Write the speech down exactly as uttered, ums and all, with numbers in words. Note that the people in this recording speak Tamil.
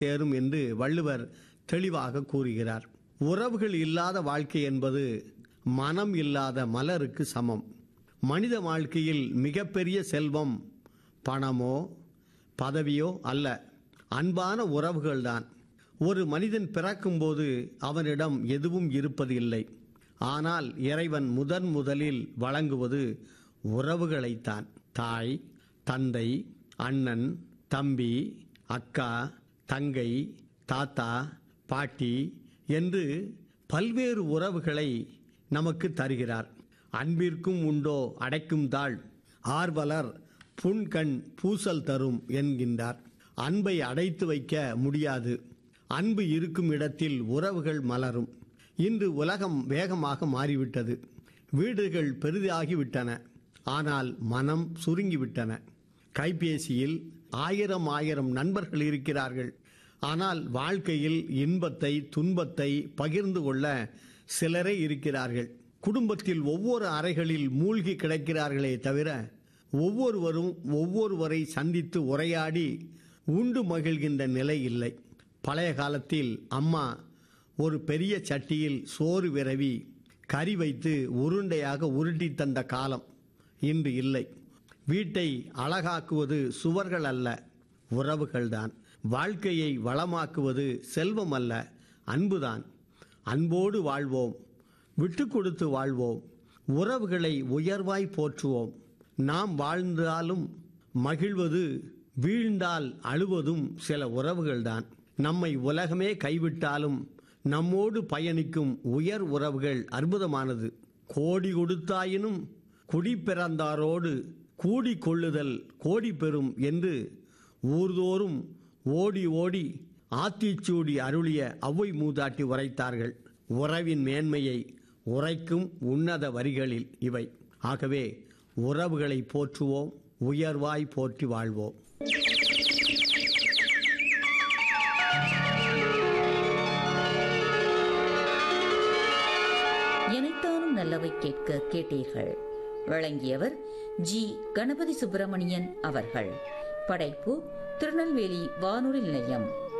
சேரும் என்று வள்ளுவர் தெளிவாக கூறுகிறார். உறவுகள் இல்லாத வாழ்க்கை என்பது மனம் இல்லாத மலருக்கு சமம். மனித வாழ்க்கையில் மிகப்பெரிய செல்வம் பணமோ பதவியோ அல்ல, அன்பான உறவுகள்தான். ஒரு மனிதன் பிறக்கும்போது அவனிடம் எதுவும் இருப்பது இல்லை. ஆனால் இறைவன் முதன் முதலில் வழங்குவது உறவுகளைத்தான். தாய், தந்தை, அண்ணன், தம்பி, அக்கா, தங்கை, தாத்தா, பாட்டி என்று பல்வேறு உறவுகளை நமக்கு தருகிறார். அன்பிற்கும் உண்டோ அடைக்கும் தாழ், ஆர்வலர் புன்கண் பூசல் தரும் என்கின்றார். அன்பை அடைத்து வைக்க முடியாது. அன்பு இருக்கும் இடத்தில் உறவுகள் மலரும். இன்று உலகம் வேகமாக மாறிவிட்டது. வீடுகள் பெரிதாகிவிட்டன, ஆனால் மனம் சுருங்கிவிட்டன. கைபேசியில் ஆயிரம் ஆயிரம் நண்பர்கள் இருக்கிறார்கள், ஆனால் வாழ்க்கையில் இன்பத்தை துன்பத்தை பகிர்ந்து கொள்ள சிலரே இருக்கிறார்கள். குடும்பத்தில் ஒவ்வொரு அறைகளில் மூழ்கி கிடக்கிறார்களே தவிர ஒவ்வொருவரும் ஒவ்வொருவரை சந்தித்து உரையாடி உண்டு மகிழ்கின்ற நிலை இல்லை. பழைய காலத்தில் அம்மா ஒரு பெரிய சட்டியில் சோறு விரவி கறி வைத்து உருண்டையாக உருட்டி தந்த காலம் இன்று இல்லை. வீட்டை அழகாக்குவது சுவர்கள் அல்ல, உறவுகள்தான். வாழ்க்கையை வளமாக்குவது செல்வம் அல்ல, அன்புதான். அன்போடு வாழ்வோம், விட்டு கொடுத்து வாழ்வோம், உறவுகளை உயர்வாய் போற்றுவோம். நாம் வாழ்ந்தாலும் மகிழ்வது, வீழ்ந்தால் அழுவதும் சில உறவுகள்தான். நம்மை உலகமே கைவிட்டாலும் நம்மோடு பயணிக்கும் உயர் உறவுகள் அற்புதமானது. கோடி கொடுத்தாயினும் குடி பிறந்தாரோடு கூடி கொள்ளுதல் கோடி பெறும் என்று ஊர்தோறும் ஓடி ஓடி ஆத்திச்சூடி அருளிய ஔவை மூதாட்டி உரைத்தார்கள். உறவின் மேன்மையை உரைக்கும் உன்னத வரிகளில் இவை. ஆகவே உறவுகளை போற்றுவோம், உயர்வாய் போற்றி வாழ்வோம். இணைத்தானும் நல்லவை கேட்க கேட்டீர்கள். வழங்கியவர் ஜி கணபதி சுப்பிரமணியன் அவர்கள். படைப்பு திருநெல்வேலி வானொலி நிலையம்.